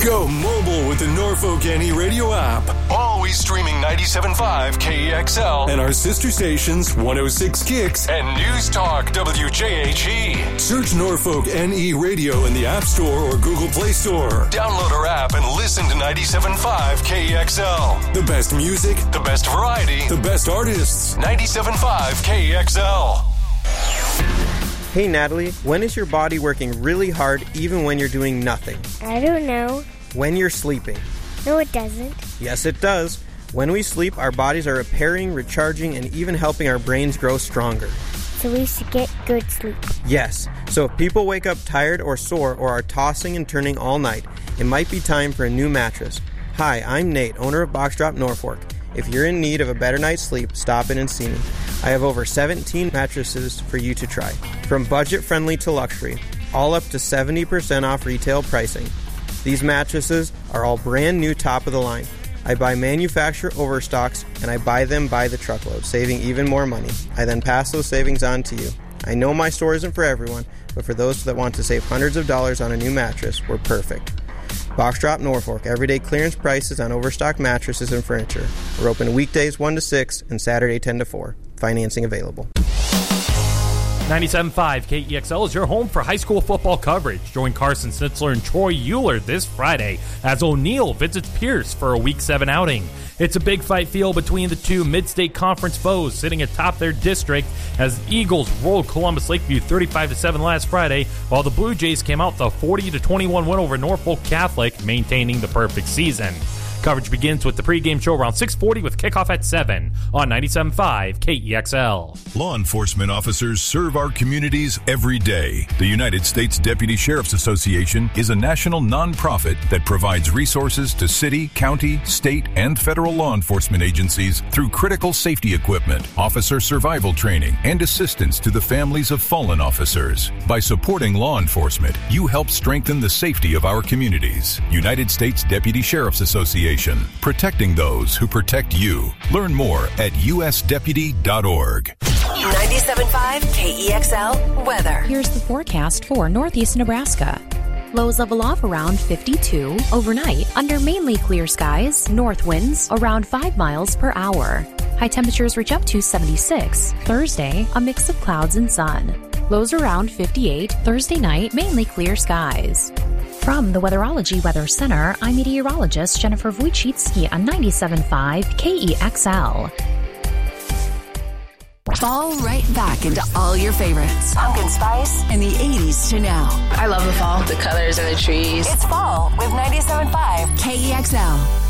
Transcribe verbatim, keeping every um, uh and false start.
Go mobile with the Norfolk N E Radio app. Always streaming ninety-seven point five K E X L and our sister stations one oh six Kicks and News Talk W J H E. Search Norfolk N E Radio in the App Store or Google Play Store. Download our app and listen to ninety-seven point five K E X L. The best music, the best variety, the best artists. ninety-seven point five K E X L. Hey Natalie, when is your body working really hard even when you're doing nothing? I don't know. When you're sleeping. No, it doesn't. Yes, it does. When we sleep, our bodies are repairing, recharging, and even helping our brains grow stronger. So we should get good sleep. Yes. So if people wake up tired or sore or are tossing and turning all night, it might be time for a new mattress. Hi, I'm Nate, owner of Box Drop Norfolk. If you're in need of a better night's sleep, stop in and see me. I have over seventeen mattresses for you to try. From budget-friendly to luxury, all up to seventy percent off retail pricing. These mattresses are all brand new top of the line. I buy manufacturer overstocks and I buy them by the truckload, saving even more money. I then pass those savings on to you. I know my store isn't for everyone, but for those that want to save hundreds of dollars on a new mattress, we're perfect. Box Drop Norfolk, everyday clearance prices on overstock mattresses and furniture. We're open weekdays one to six and Saturday ten to four. Financing available. ninety-seven point five K E X L is your home for high school football coverage. Join Carson Snitzler and Troy Euler this Friday as O'Neill visits Pierce for a Week seven outing. It's a big fight field between the two mid-state conference foes sitting atop their district as Eagles rolled Columbus Lakeview thirty-five to seven last Friday, while the Blue Jays came out with a forty to twenty-one win over Norfolk Catholic, maintaining the perfect season. Coverage begins with the pregame show around six forty with kickoff at seven on ninety-seven point five K E X L. Law enforcement officers serve our communities every day. The United States Deputy Sheriff's Association is a national nonprofit that provides resources to city, county, state, and federal law enforcement agencies through critical safety equipment, officer survival training, and assistance to the families of fallen officers. By supporting law enforcement, you help strengthen the safety of our communities. United States Deputy Sheriff's Association. Protecting those who protect you. Learn more at U S deputy dot org. ninety-seven point five K E X L weather. Here's the forecast for northeast Nebraska. Lows level off around fifty-two. Overnight, under mainly clear skies, north winds around five miles per hour. High temperatures reach up to seventy-six. Thursday, a mix of clouds and sun. Lows around fifty-eight. Thursday night, mainly clear skies. From the Weatherology Weather Center, I'm meteorologist Jennifer Wojcicki on ninety-seven point five K E X L. Fall right back into all your favorites. Pumpkin spice in the eighties to now. I love the fall. The colors and the trees. It's fall with ninety-seven point five K E X L.